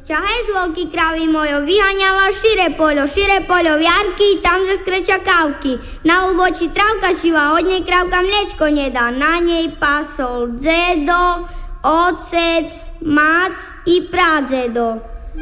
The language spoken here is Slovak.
Čahaj zvolky, kravy mojo, vyhaňava šire poľo viarky, tam že škrečia kávky. Na úbočí trávka šíva, od nej krávka mliečko nedá, na nej pasol dzedo, otec, mac i pradedo.